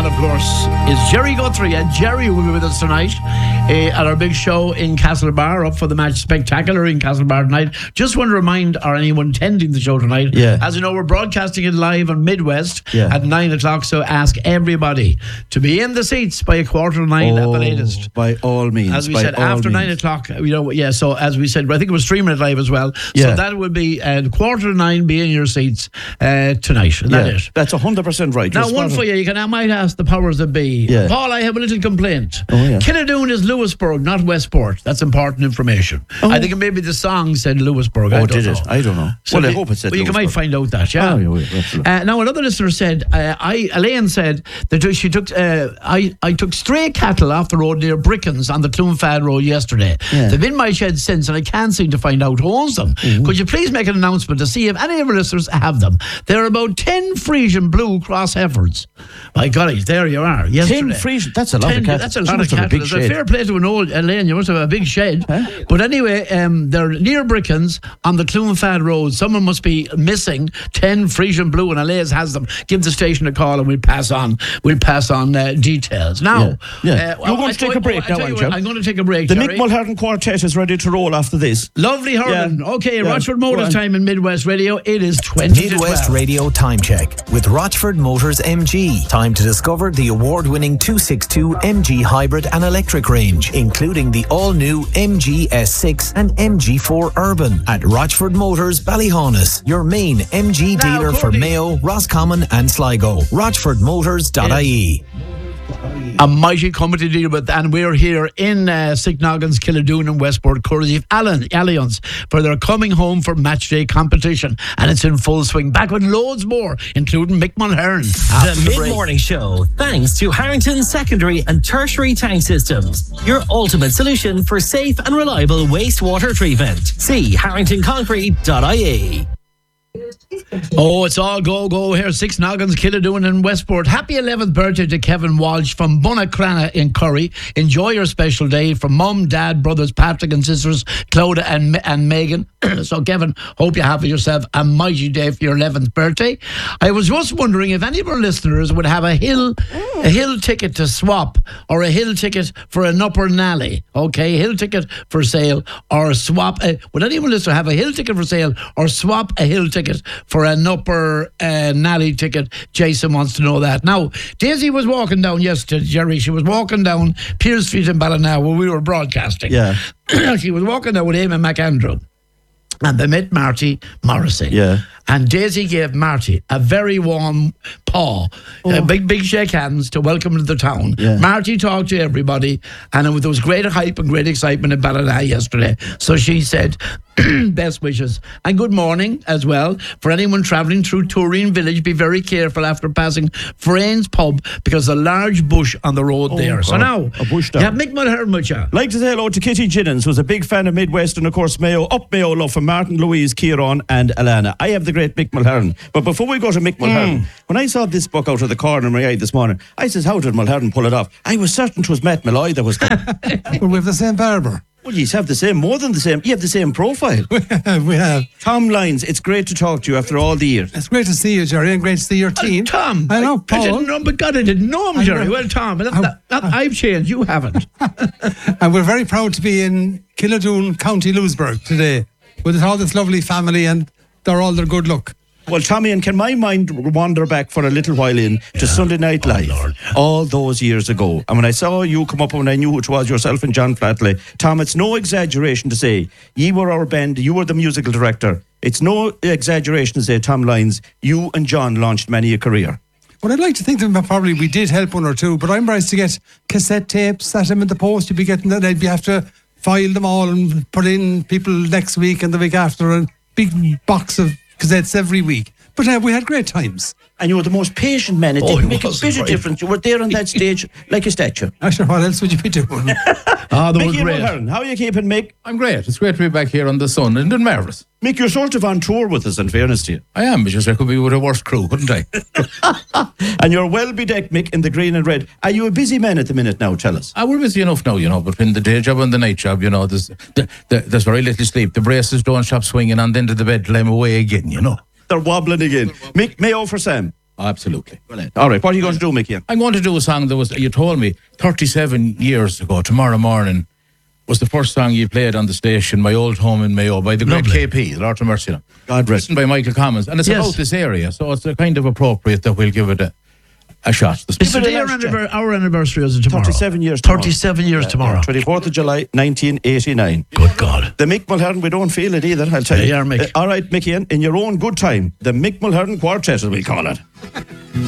of course, is Jerry Guthrie. And Jerry will be with us tonight at our big show in Castlebar, up for the match Spectacular in Castlebar tonight. Just want to remind anyone attending the show tonight, as you know, we're broadcasting it live on Midwest at 9 o'clock, so ask everybody to be in the seats by 9:15 at the latest. By all means. As we said, after 9 o'clock, so as we said, I think it was streaming it live as well. So that will be 9:15, be in your seats tonight. And that is. That's 100% right. Now, one for you, I might ask the powers that be. Paul, I have a little complaint. Killadoon is Lewisburg, not Westport. That's important information. I think maybe the song said Lewisburg. I don't know. I don't know. So I hope it said Lewisburg. You might find out that, now, another listener said, Elaine said that she took, I took stray cattle off the road near Brickens on the Clonfad Road yesterday. They've been in my shed since, and I can't seem to find out who owns them. Could you please make an announcement to see if any of our listeners have them? There are about 10 Frisian blue cross heifers. My golly, there you are. Yesterday. 10 Frisian? That's a lot of cattle. That's a lot of cattle. It's a fair play to an old Elaine. You must have a big shed. But anyway, they're near Brickens on the Clonfad Road. Someone must be missing 10 Frisian blue, and Elaine's has them. Give the station a call, and we'll pass on details. Now, you're going to take a break now, aren't you? I'm going to take a break. The Mick Mulhern Quartet is ready to roll after this. Lovely Herman. Okay, Rochford Motors time in Midwest Radio. It is 20 Midwest to 12. Radio time check with Rochford Motors MG. Time to discover the award-winning 262 MG hybrid and electric range, including the all-new MG S6 and MG4 Urban at Rochford Motors Ballyhaunis, your main MG dealer for Mayo, Roscommon and Sligo. RochfordMotors.ie. A mighty company to deal with, and we're here in Sicknoggins, Killadoon and Westport, courtesy of Allianz, for their coming home for match day competition, and it's in full swing, back with loads more, including Mick Mulhern. The mid-morning show, thanks to Harrington Secondary and Tertiary Tank Systems, your ultimate solution for safe and reliable wastewater treatment. See harringtonconcrete.ie. Oh, it's all go here. Sicknoggins, Killadoon and Westport. Happy 11th birthday to Kevin Walsh from Bunnacrana in Curry. Enjoy your special day from Mum, Dad, brothers Patrick and sisters Clodagh and Megan. So Kevin, hope you have yourself a mighty day for your 11th birthday. I was just wondering if any of our listeners would have a hill ticket to swap, or a hill ticket for an upper nally. Okay, hill ticket for sale or swap. Would anyone listener have a hill ticket for sale or swap a hill ticket for an upper nally ticket? Jason wants to know that. Now, Daisy was walking down yesterday, Jerry. She was walking down Pearse Street in Ballina where we were broadcasting. She was walking down with Eamon McAndrew, and they met Marty Morrissey. And Daisy gave Marty a very warm paw, a big shake hands to welcome to the town. Marty talked to everybody, and there was great hype and great excitement in Ballina yesterday. So she said, best wishes and good morning as well for anyone travelling through Turin Village. Be very careful after passing Frayne's pub, because a large bush on the road there. So now, a bush down. Mick Mulhern with you. Like to say hello to Kitty Ginnens, who's a big fan of Midwest, and of course Mayo love for Martin, Louise, Kieran and Alana. I have the great Mick Mulhern. But before we go to Mick Mulhern, when I saw this book out of the corner of my eye this morning, I says, how did Mulhern pull it off? I was certain it was Matt Malloy that was coming. Well, we have the same barber. Well, you have the same, more than the same. You have the same profile. We have. Tom Lyons, it's great to talk to you after all the years. It's great to see you, Jerry, and great to see your team. Tom, I know, Paul. I didn't know, but God, I didn't know him, Jerry. Well, Tom, I've changed. You haven't. And we're very proud to be in Killadoon, County Lewisburg today with all this lovely family, and they're all their good luck. Well, Tommy, and can my mind wander back for a little while to Sunday Night Live, all those years ago? And when I saw you come up, and I knew it was yourself and John Flatley, Tom, it's no exaggeration to say you were our band, you were the musical director. It's no exaggeration to say, Tom Lyons, you and John launched many a career. Well, I'd like to think that probably we did help one or two, but I'm surprised to get cassette tapes at him in the post. You'd be getting that, you'd have to file them all and put in people next week and the week after, and big box of cassettes every week. But we had great times. And you were the most patient man. It didn't make a bit of difference. You were there on that stage like a statue. Sure, what else would you be doing? That was great. Mulhern, how are you keeping, Mick? I'm great. It's great to be back here on the sun, and it's marvellous. Mick, you're sort of on tour with us, in fairness to you. I am, because I could be with a worse crew, couldn't I? And you're well bedecked, Mick, in the green and red. Are you a busy man at the minute now? Tell us. We're busy enough now, between the day job and the night job, there's very little sleep. The braces don't stop swinging, and then to the bed till I'm away again, They're wobbling again. Mick, Mayo for Sam. Absolutely. All right, what are you going to do, Mickey? I'm going to do a song that was, you told me, 37 years ago, tomorrow morning, was the first song you played on the station, My Old Home in Mayo, by the great Lovely. KP, Lord have mercy. God rest. Written by Michael Commons. And it's Yes. about this area, so it's kind of appropriate that we'll give it a shot. It's Give it a today lash, our anniversary is tomorrow. 37 years tomorrow. 37 years tomorrow. 24th of July, 1989. Good God. The Mick Mulhern, we don't feel it either, I'll tell Yeah, you. you are, Mick. All right, Mickey, in your own good time, the Mick Mulhern Quartet, as we call it.